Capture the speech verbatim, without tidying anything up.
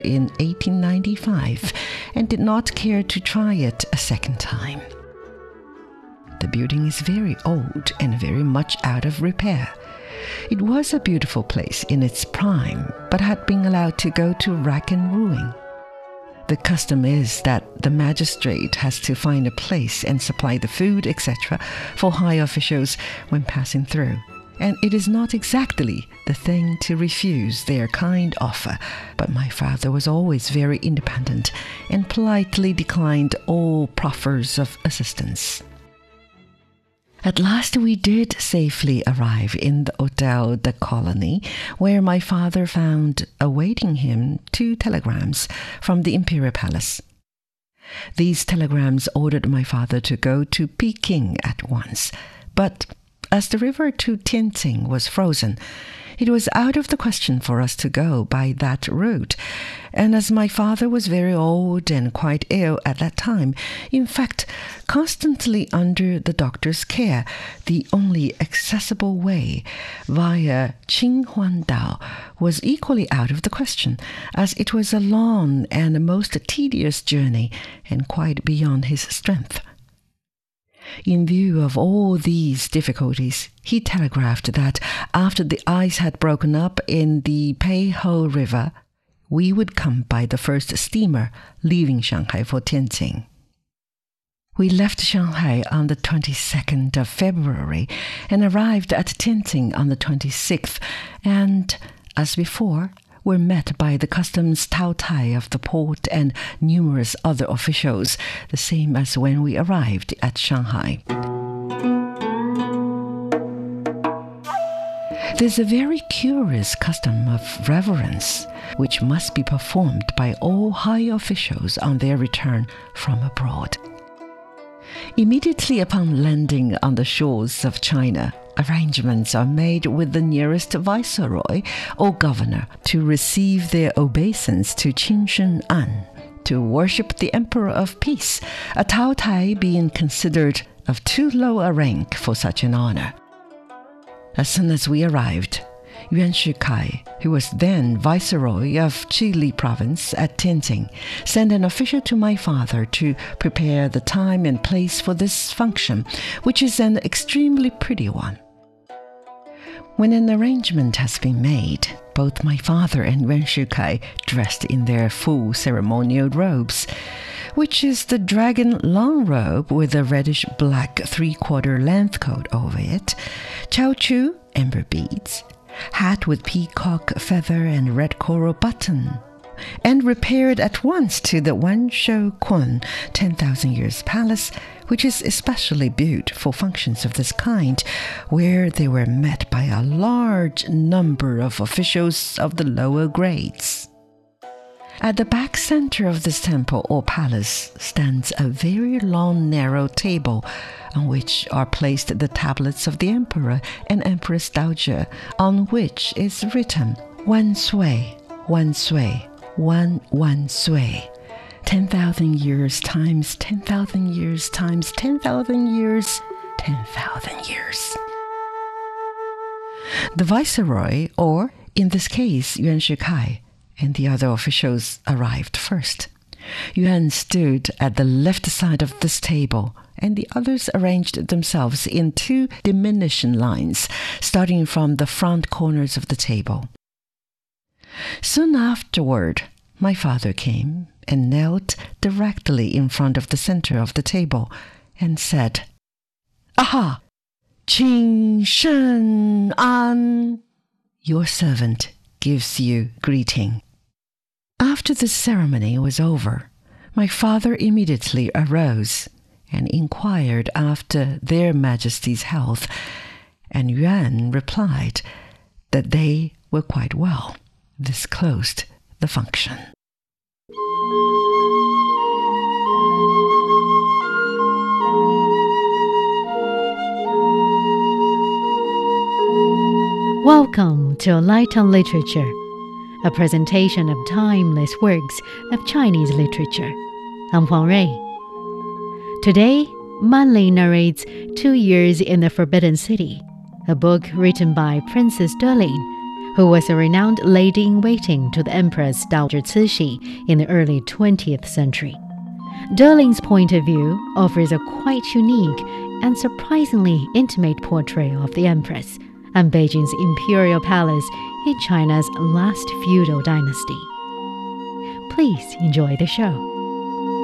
in eighteen ninety-five and did not care to try it a second time. The building is very old and very much out of repair. It was a beautiful place in its prime, but had been allowed to go to rack and ruin. The custom is that the magistrate has to find a place and supply the food, et cetera, for high officials when passing through. And it is not exactly the thing to refuse their kind offer, but my father was always very independent and politely declined all proffers of assistance. At last we did safely arrive in the Hotel de Colony, where my father found awaiting him two telegrams from the Imperial Palace. These telegrams ordered my father to go to Peking at once, but as the river to Tianjin was frozen, it was out of the question for us to go by that route, and as my father was very old and quite ill at that time, in fact, constantly under the doctor's care, the only accessible way via Qinghuandao was equally out of the question, as it was a long and most tedious journey and quite beyond his strength. In view of all these difficulties, he telegraphed that after the ice had broken up in the Peiho River, we would come by the first steamer leaving Shanghai for Tianjin. We left Shanghai on the twenty-second of February and arrived at Tianjin on the twenty-sixth, and, as before, were met by the customs Taotai of the port and numerous other officials, the same as when we arrived at Shanghai. There's a very curious custom of reverence, which must be performed by all high officials on their return from abroad. Immediately upon landing on the shores of China, arrangements are made with the nearest viceroy or governor to receive their obeisance to Qin Shen An, to worship the Emperor of Peace, a Taotai being considered of too low a rank for such an honor. As soon as we arrived, Yuan Shikai, who was then viceroy of Qili province at Tianjin, sent an official to my father to prepare the time and place for this function, which is an extremely pretty one. When an arrangement has been made, both my father and Yuan Shikai dressed in their full ceremonial robes, which is the dragon long robe with a reddish-black three-quarter length coat over it, chaochu, amber beads, hat with peacock feather and red coral button, and repaired at once to the Wanshou Kun ten thousand Years Palace, which is especially built for functions of this kind, where they were met by a large number of officials of the lower grades. At the back center of this temple or palace stands a very long, narrow table on which are placed the tablets of the emperor and empress dowager, on which is written Wan Sui, Wan Sui, Wan Wan Sui, ten thousand years times ten thousand years times ten thousand years, ten thousand years. The viceroy, or in this case Yuan Shikai, and the other officials arrived first. Yuan stood at the left side of this table, and the others arranged themselves in two diminishing lines, starting from the front corners of the table. Soon afterward, my father came and knelt directly in front of the center of the table and said, "Aha! Qin Shen An! Your servant gives you greeting." After the ceremony was over, my father immediately arose and inquired after their Majesty's health, and Yuan replied that they were quite well. This closed the function. Welcome to Light on Literature, a presentation of timeless works of Chinese literature. I'm Huang Rui. Today, Manli narrates Two Years in the Forbidden City, a book written by Princess Delin, who was a renowned lady-in-waiting to the Empress Dowager Cixi in the early twentieth century. Derling's point of view offers a quite unique and surprisingly intimate portrait of the Empress and Beijing's imperial palace in China's last feudal dynasty. Please enjoy the show.